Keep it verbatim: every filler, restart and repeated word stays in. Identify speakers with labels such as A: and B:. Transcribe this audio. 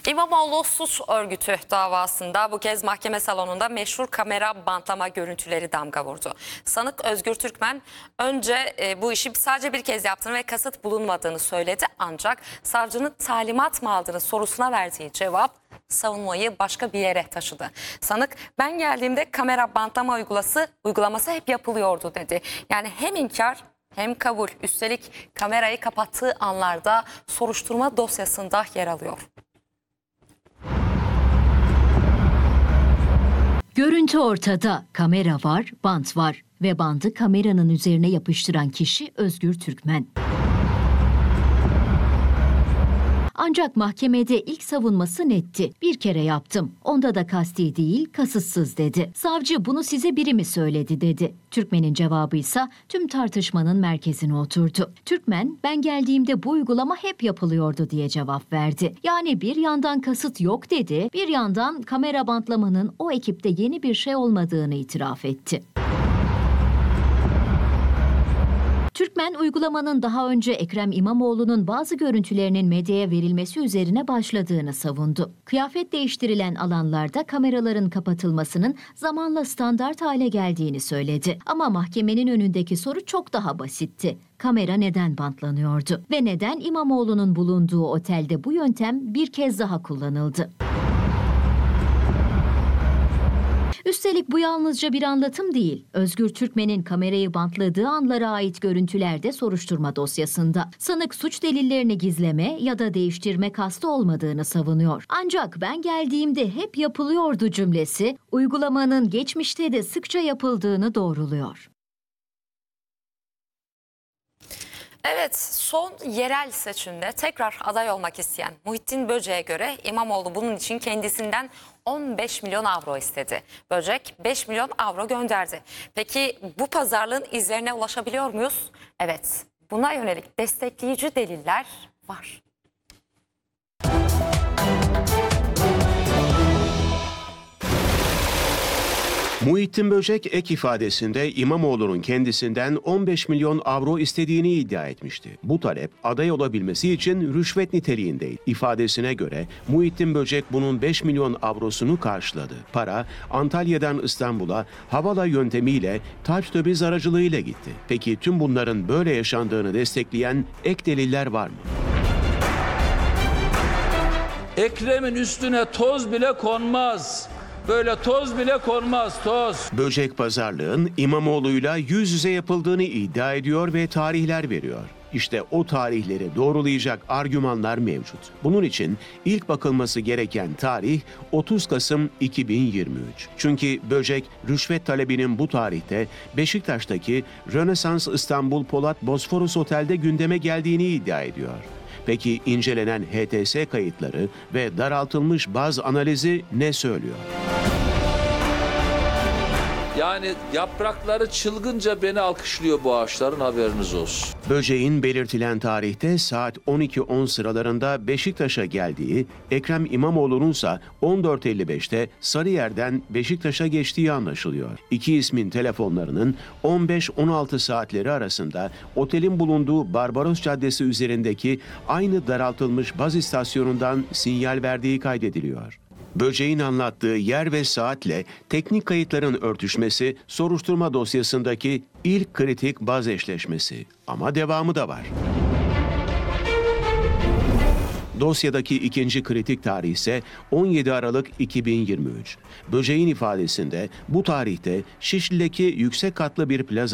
A: İmamoğlu suç örgütü davasında bu kez mahkeme salonunda meşhur kamera bantlama görüntüleri damga vurdu. Sanık Özgür Türkmen önce e, bu işi sadece bir kez yaptığını ve kasıt bulunmadığını söyledi. Ancak savcının talimat mı aldığını sorusuna verdiği cevap savunmayı başka bir yere taşıdı. Sanık ben geldiğimde kamera bantlama uygulaması, uygulaması hep yapılıyordu dedi. Yani hem inkar hem kabul, üstelik kamerayı kapattığı anlarda soruşturma dosyasında yer alıyor.
B: Görüntü ortada, kamera var, bant var ve bandı kameranın üzerine yapıştıran kişi Özgür Türkmen. Ancak mahkemede ilk savunması netti. Bir kere yaptım. Onda da kasti değil, kasıtsız dedi. Savcı bunu size biri mi söyledi dedi. Türkmen'in cevabı ise tüm tartışmanın merkezine oturdu. Türkmen ben geldiğimde bu uygulama hep yapılıyordu diye cevap verdi. Yani bir yandan kasıt yok dedi, bir yandan kamera bantlamanın o ekipte yeni bir şey olmadığını itiraf etti. Türkmen uygulamanın daha önce Ekrem İmamoğlu'nun bazı görüntülerinin medyaya verilmesi üzerine başladığını savundu. Kıyafet değiştirilen alanlarda kameraların kapatılmasının zamanla standart hale geldiğini söyledi. Ama mahkemenin önündeki soru çok daha basitti. Kamera neden bantlanıyordu? Ve neden İmamoğlu'nun bulunduğu otelde bu yöntem bir kez daha kullanıldı? Üstelik bu yalnızca bir anlatım değil. Özgür Türkmen'in kamerayı bantladığı anlara ait görüntüler de soruşturma dosyasında. Sanık suç delillerini gizleme ya da değiştirme kastı olmadığını savunuyor. Ancak ben geldiğimde hep yapılıyordu cümlesi, uygulamanın geçmişte de sıkça yapıldığını doğruluyor.
A: Evet, son yerel seçimde tekrar aday olmak isteyen Muhittin Böcek'e göre İmamoğlu bunun için kendisinden on beş milyon avro istedi. Böcek beş milyon avro gönderdi. Peki bu pazarlığın izlerine ulaşabiliyor muyuz? Evet, buna yönelik destekleyici deliller var.
C: Muhittin Böcek ek ifadesinde İmamoğlu'nun kendisinden on beş milyon avro istediğini iddia etmişti. Bu talep aday olabilmesi için rüşvet niteliğindeydi. İfadesine göre Muhittin Böcek bunun beş milyon avrosunu karşıladı. Para Antalya'dan İstanbul'a Havala yöntemiyle Taş-Töbiz aracılığıyla gitti. Peki tüm bunların böyle yaşandığını destekleyen ek deliller var mı?
D: Ekrem'in üstüne toz bile konmaz. Böyle toz bile konmaz, toz.
C: Böcek pazarlığın İmamoğlu'yla yüz yüze yapıldığını iddia ediyor ve tarihler veriyor. İşte o tarihleri doğrulayacak argümanlar mevcut. Bunun için ilk bakılması gereken tarih otuz Kasım iki bin yirmi üç. Çünkü Böcek rüşvet talebinin bu tarihte Beşiktaş'taki Rönesans İstanbul Polat Bosforus Otel'de gündeme geldiğini iddia ediyor. Peki incelenen H T S kayıtları ve daraltılmış baz analizi ne söylüyor?
D: Yani yaprakları çılgınca beni alkışlıyor bu ağaçların, haberiniz olsun.
C: Böceğin belirtilen tarihte saat on iki on sıralarında Beşiktaş'a geldiği, Ekrem İmamoğlu'nunsa on dört elli beşte Sarıyer'den Beşiktaş'a geçtiği anlaşılıyor. İki ismin telefonlarının on beş on altı saatleri arasında otelin bulunduğu Barbaros Caddesi üzerindeki aynı daraltılmış baz istasyonundan sinyal verdiği kaydediliyor. Böceğin anlattığı yer ve saatle teknik kayıtların örtüşmesi soruşturma dosyasındaki ilk kritik baz eşleşmesi. Ama devamı da var. Dosyadaki ikinci kritik tarih ise on yedi Aralık iki bin yirmi üç. Böceğin ifadesinde bu tarihte Şişli'deki yüksek katlı bir plaza